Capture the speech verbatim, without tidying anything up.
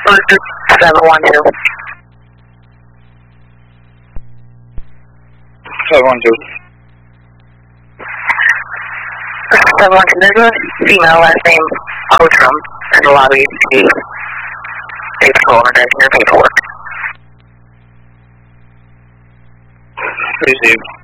seven one two. seven one two. seven one two, there's a female last name Outram in the lobby. She takes over and does your paperwork. Received.